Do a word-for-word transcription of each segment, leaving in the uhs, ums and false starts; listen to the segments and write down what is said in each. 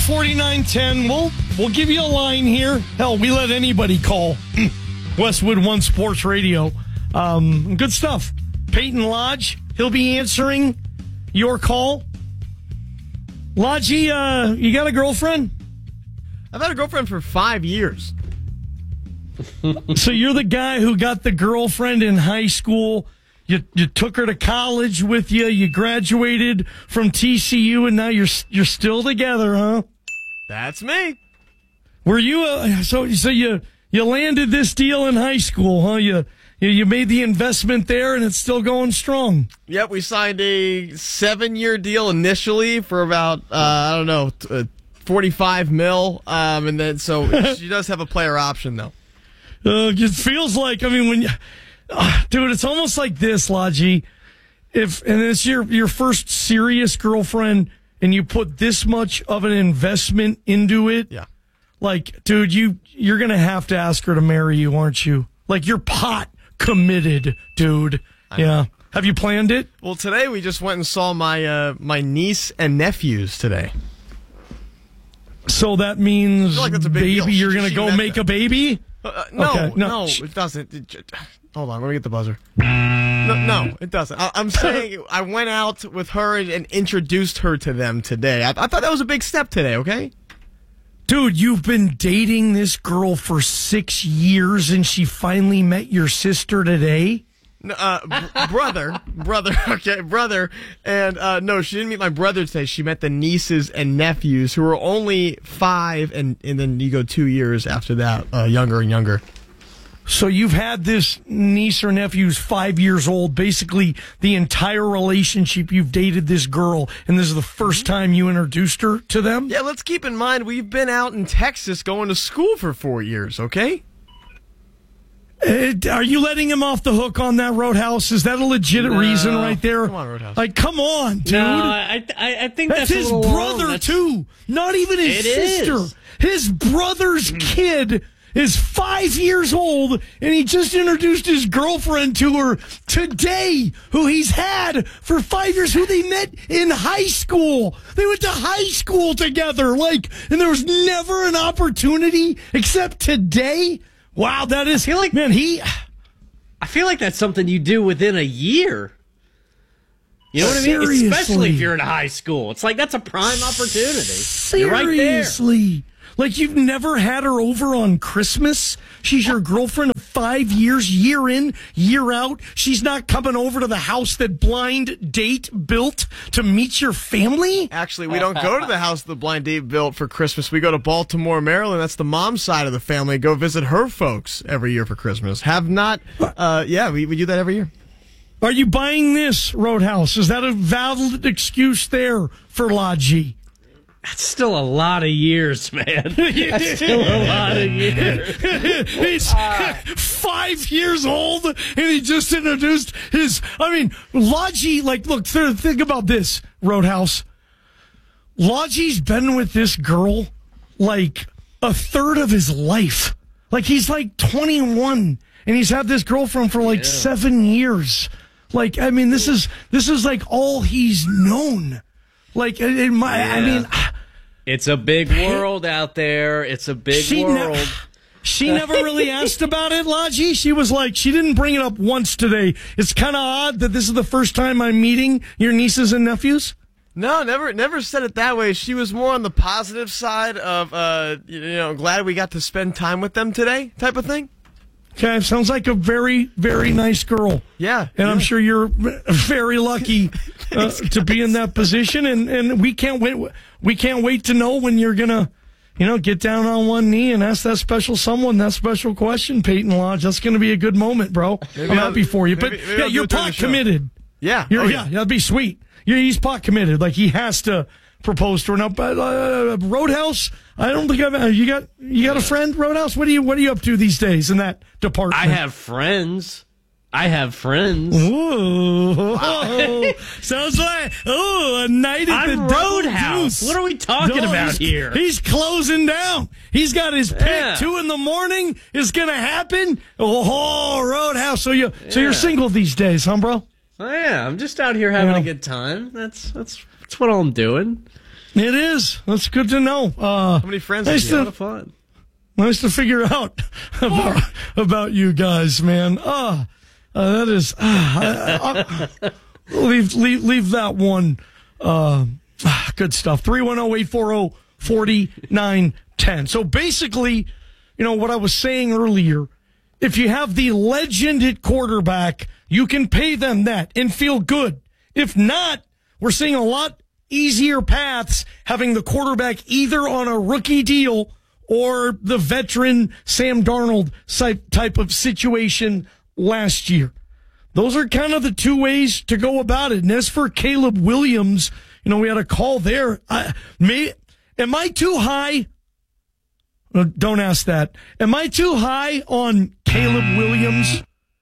forty-nine ten. We'll, we'll give you a line here. Hell, we let anybody call Westwood One Sports Radio. Um, good stuff. Peyton Lodge, he'll be answering your call. Lodgy, uh, you got a girlfriend? I've had a girlfriend for five years. So you're the guy who got the girlfriend in high school. You you took her to college with you. You graduated from T C U, and now you're you're still together, huh? That's me. Were you uh, so so you you landed this deal in high school, huh? You you you made the investment there, and it's still going strong. Yep, we signed a seven-year deal initially for about uh, I don't know uh, forty-five mil, um, and then so she does have a player option though. Uh, it feels like, I mean, when you, uh, dude, it's almost like this, Lodgy. If, and it's your, your first serious girlfriend and you put this much of an investment into it. Yeah. Like, dude, you, you're going to have to ask her to marry you, aren't you? Like, you're pot committed, dude. I yeah. know. Have you planned it? Well, today we just went and saw my, uh, my niece and nephews today. So that means, I feel like that's a big baby, deal. you're She- going to she go met make them. a baby? Uh, no, Okay, no, no, sh- it doesn't. It j- hold on, let me get the buzzer. No, no it doesn't. I, I'm saying I went out with her and, and introduced her to them today. I, I thought that was a big step today, okay? Dude, you've been dating this girl for six years and she finally met your sister today? No, uh, br- brother, brother, okay, brother. And uh, no, she didn't meet my brother today. She met the nieces and nephews who were only five, and, and then you go two years after that, uh, younger and younger. So you've had this niece or nephew who's five years old, basically the entire relationship you've dated this girl, and this is the first time you introduced her to them? Yeah, let's keep in mind we've been out in Texas going to school for four years, okay? Uh, are you letting him off the hook on that, Roadhouse? Is that a legit No. reason right there? Come on, Roadhouse. Like, come on, dude. No, I, I, I think that's, that's, his a little brother, long. That's- too. Not even his It sister. is. His brother's kid is five years old, and he just introduced his girlfriend to her today, who he's had for five years, who they met in high school. They went to high school together, like, and there was never an opportunity except today. Wow, that is, I feel like- man, he... I feel like that's something you do within a year. You know what I mean? Seriously. Especially if you're in high school. It's like that's a prime opportunity. You're right there. Seriously. Like, you've never had her over on Christmas? She's your girlfriend of five years, year in, year out. She's not coming over to the house that Blind Date built to meet your family? Actually, we don't go to the house the blind date built for Christmas. We go to Baltimore, Maryland. That's the mom's side of the family. Go visit her folks every year for Christmas. Have not, uh, yeah, we, we do that every year. Are you buying this, Roadhouse? Is that a valid excuse there for Lodgy? That's still a lot of years, man. That's still a lot of years. He's five years old, and he just introduced his... I mean, Lodgy, like, look, th- think about this, Roadhouse. Lodgy's been with this girl, like, a third of his life. Like, he's, like, twenty-one, and he's had this girlfriend for, like, yeah. seven years. Like, I mean, this is, this is, like, all he's known. Like, in my, yeah. I mean... It's a big world out there. It's a big she world. Ne- she never really asked about it, Lodgy. She was like, she didn't bring it up once today. It's kind of odd that this is the first time I'm meeting your nieces and nephews. No, never never said it that way. She was more on the positive side of, uh, you know, glad we got to spend time with them today type of thing. Okay, sounds like a very, very nice girl. Yeah. And yeah. I'm sure you're very lucky uh, to be in that position. And, and we can't wait. We can't wait to know when you're going to, you know, get down on one knee and ask that special someone that special question, Peyton Lodge. That's going to be a good moment, bro. Maybe I'm I'll, happy for you. Maybe, but maybe yeah, you're pot committed. Yeah. You're, oh, yeah. Yeah, that'd be sweet. You're, he's pot committed. Like, he has to propose to her. Now, uh, Roadhouse, I don't think I've, you got, you got a friend, Roadhouse? What are you, what are you up to these days in that department? I have friends. I have friends. Ooh. Wow. Sounds like, oh, a night at I'm the Roadhouse. What are we talking no, about he's, here? He's closing down. He's got his pick. Yeah. Two in the morning is going to happen. Oh, Roadhouse. So, you, yeah. so you're single these days, huh, bro? Oh, yeah. I'm just out here having yeah. a good time. That's, that's, that's what I'm doing. It is. That's good to know. Uh, How many friends nice have you? A lot to, of fun. nice to figure out about, about you guys, man. Uh, uh, that is. Uh, I, I, leave, leave, leave that one. Uh, good stuff. three one zero, eight four zero, four nine one zero. So basically, you know, what I was saying earlier, if you have the legend at quarterback, you can pay them that and feel good. If not, we're seeing a lot easier paths having the quarterback either on a rookie deal or the veteran Sam Darnold type of situation last year. Those are kind of the two ways to go about it. And as for Caleb Williams, you know, we had a call there. I, may, am I too high? No, don't ask that. Am I too high on Caleb Williams,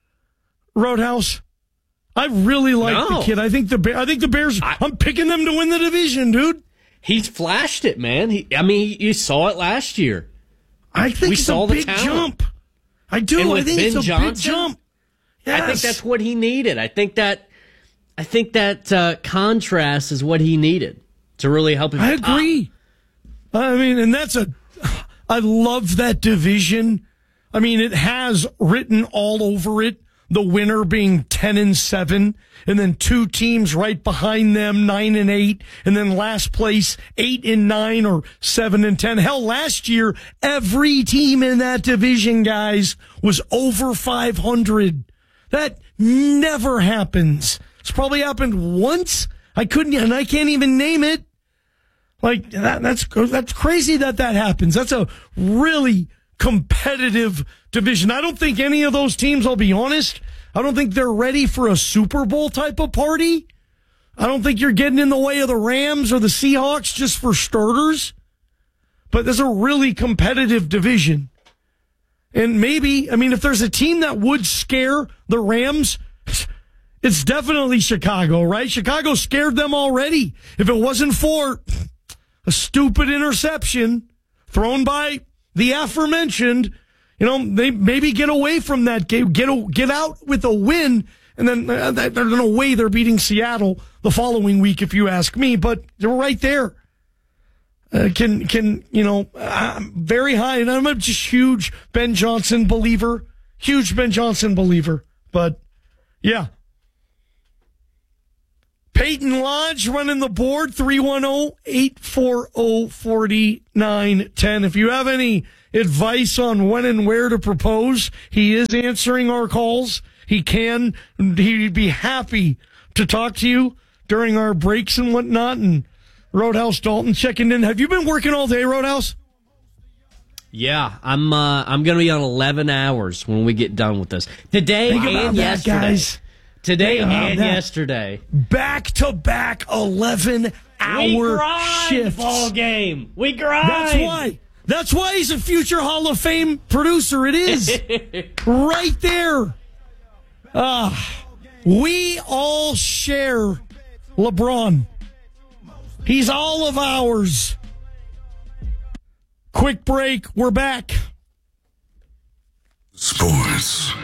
Roadhouse? I really like No. the kid. I think the Bear, I think the Bears. I, I'm picking them to win the division, dude. He's flashed it, man. He, I mean, you saw it last year. I think We it's saw a the big talent. jump. I do. And I with think Ben it's a Johnson, big jump. Yes. I think that's what he needed. I think that, I think that uh, contrast is what he needed to really help him. I agree. I mean, and that's a. I love that division. I mean, it has written all over it. The winner being ten and seven, and then two teams right behind them, nine and eight, and then last place eight and nine or seven and ten. Hell, last year every team in that division, guys, was over five hundred. That never happens. It's probably happened once. I couldn't, and I can't even name it. Like that, that's that's crazy that that happens. That's a really competitive division. I don't think any of those teams, I'll be honest, I don't think they're ready for a Super Bowl type of party. I don't think you're getting in the way of the Rams or the Seahawks just for starters. But there's a really competitive division. And maybe, I mean, if there's a team that would scare the Rams, it's definitely Chicago, right? Chicago scared them already. If it wasn't for a stupid interception thrown by the aforementioned, you know, they maybe get away from that game, get a, get out with a win, and then uh, there's no way they're beating Seattle the following week, if you ask me. But they're right there. Uh, can can you know? I'm very high, and I'm a just huge Ben Johnson believer, huge Ben Johnson believer. But yeah. Peyton Lodge running the board, three one zero, eight four zero, four nine one zero. If you have any advice on when and where to propose, he is answering our calls. He can, he'd be happy to talk to you during our breaks and whatnot. And Roadhouse Dalton checking in. Have you been working all day, Roadhouse? Yeah, I'm. Uh, I'm going to be on eleven hours when we get done with this today Think about and that, yesterday. guys. Today Think about and that. yesterday. Back to back eleven We hour grind, shifts. ball game. We grind. That's why. That's why he's a future Hall of Fame producer. It is right there. Ah, we all share LeBron. He's all of ours. Quick break. We're back. Sports.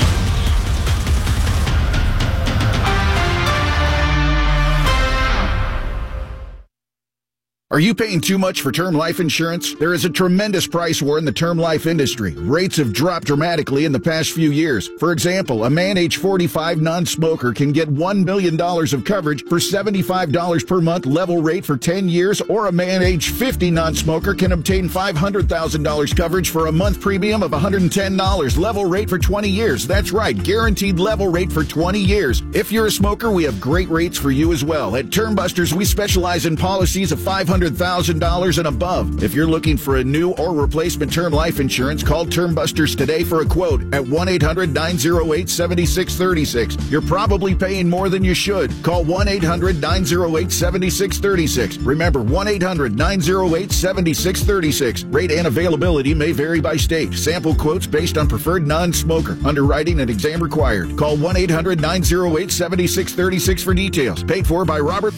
Are you paying too much for term life insurance? There is a tremendous price war in the term life industry. Rates have dropped dramatically in the past few years. For example, a man age forty-five non-smoker can get one million dollars of coverage for seventy-five dollars per month level rate for ten years, or a man age fifty non-smoker can obtain five hundred thousand dollars coverage for a month premium of one hundred ten dollars level rate for twenty years. That's right, guaranteed level rate for twenty years. If you're a smoker, we have great rates for you as well. At Term Busters, we specialize in policies of five hundred thousand dollars and above. If you're looking for a new or replacement term life insurance, call Term Busters today for a quote at one eight hundred, nine oh eight, seven six three six. You're probably paying more than you should. Call one eight hundred, nine oh eight, seven six three six. Remember, one eight hundred, nine oh eight, seven six three six. Rate and availability may vary by state. Sample quotes based on preferred non-smoker. Underwriting and exam required. Call one eight hundred, nine oh eight, seven six three six for details. Paid for by Robert.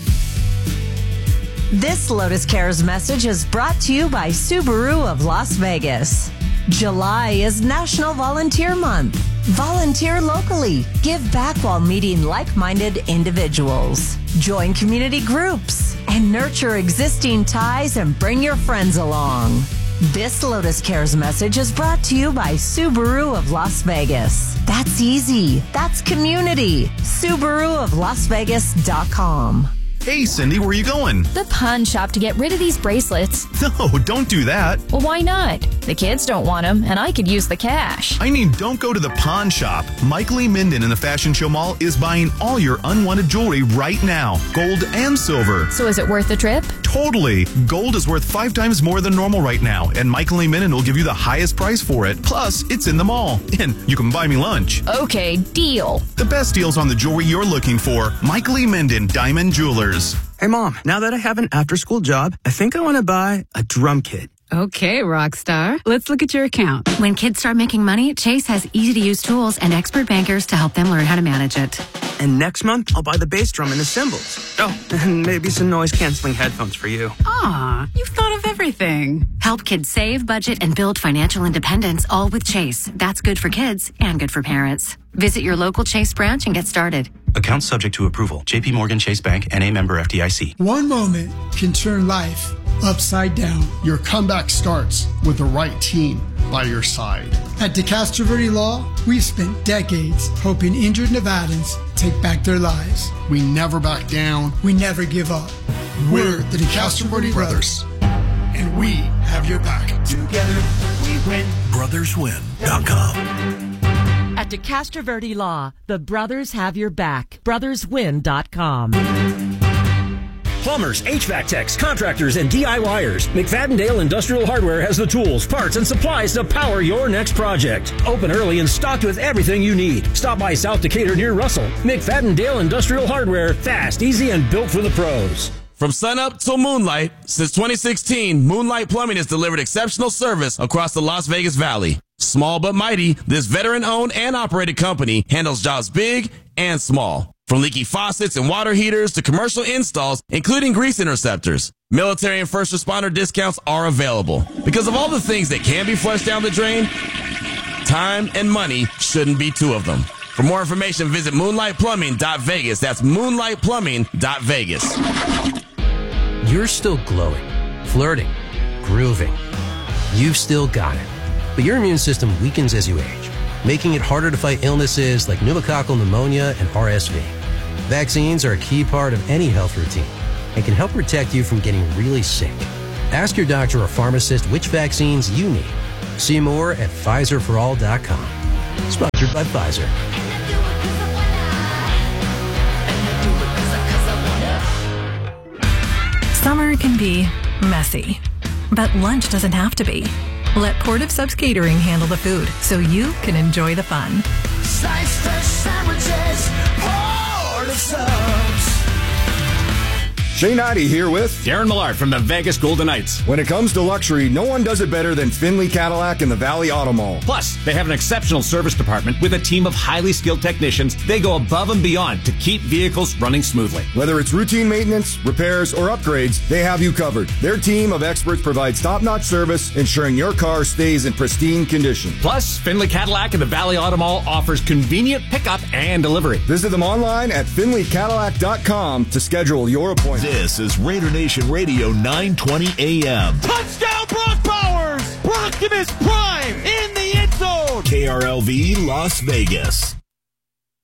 This Lotus Cares message is brought to you by Subaru of Las Vegas. July is National Volunteer Month. Volunteer locally. Give back while meeting like-minded individuals. Join community groups. and nurture existing ties and bring your friends along. This Lotus Cares message is brought to you by Subaru of Las Vegas. That's easy. That's community. Subaru of Las Vegas dot com. Hey, Cindy, where are you going? The pawn shop to get rid of these bracelets. No, don't do that. Well, why not? The kids don't want them, and I could use the cash. I mean, don't go to the pawn shop. Mike Lee Minden in the Fashion Show Mall is buying all your unwanted jewelry right now. Gold and silver. So is it worth the trip? Totally. Gold is worth five times more than normal right now, and Mike Lee Minden will give you the highest price for it. Plus, it's in the mall, and you can buy me lunch. Okay, deal. The best deals on the jewelry you're looking for. Mike Lee Minden, Diamond Jewelers. Hey, Mom, now that I have an after-school job, I think I want to buy a drum kit. Okay, Rockstar. Let's look at your account. When kids start making money, Chase has easy-to-use tools and expert bankers to help them learn how to manage it. And next month, I'll buy the bass drum and the cymbals. Oh, and maybe some noise-canceling headphones for you. Aw, you've thought of everything. Help kids save, budget, and build financial independence, all with Chase. That's good for kids and good for parents. Visit your local Chase branch and get started. Account subject to approval. J P Morgan Chase Bank, N A member F D I C. One moment can turn life upside down. Your comeback starts with the right team by your side. At DeCastro Verde Law, we've spent decades helping injured Nevadans take back their lives. We never back down. We never give up. We're the DeCastro Verde Brothers, and we have your back. Together we win. brothers win dot com. At DeCastro Verde Law, the brothers have your back. brothers win dot com. Plumbers, H V A C techs, contractors, and DIYers. McFadden-Dale Industrial Hardware has the tools, parts, and supplies to power your next project. Open early and stocked with everything you need. Stop by South Decatur near Russell. McFadden-Dale Industrial Hardware. Fast, easy, and built for the pros. From sunup till moonlight, since twenty sixteen, Moonlight Plumbing has delivered exceptional service across the Las Vegas Valley. Small but mighty, this veteran-owned and operated company handles jobs big and small. From leaky faucets and water heaters to commercial installs, including grease interceptors. Military and first responder discounts are available. Because of all the things that can be flushed down the drain, time and money shouldn't be two of them. For more information, visit moonlight plumbing dot vegas. That's moonlight plumbing dot vegas. You're still glowing, flirting, grooving. You've still got it. But your immune system weakens as you age, making it harder to fight illnesses like pneumococcal pneumonia and R S V. Vaccines are a key part of any health routine and can help protect you from getting really sick. Ask your doctor or pharmacist which vaccines you need. See more at Pfizer for all dot com. Sponsored by Pfizer. Summer can be messy, but lunch doesn't have to be. Let Portive Subs Catering handle the food so you can enjoy the fun. Slice fresh sandwiches, Portive Subs. Shane Ivey here with Darren Millard from the Vegas Golden Knights. When it comes to luxury, no one does it better than Finley Cadillac in the Valley Auto Mall. Plus, they have an exceptional service department with a team of highly skilled technicians. They go above and beyond to keep vehicles running smoothly. Whether it's routine maintenance, repairs, or upgrades, they have you covered. Their team of experts provides top-notch service, ensuring your car stays in pristine condition. Plus, Finley Cadillac in the Valley Auto Mall offers convenient pickup and delivery. Visit them online at finley cadillac dot com to schedule your appointment. This is Raider Nation Radio nine twenty A M. Touchdown, Brock Bowers! Optimus Prime in the end zone! K R L V Las Vegas.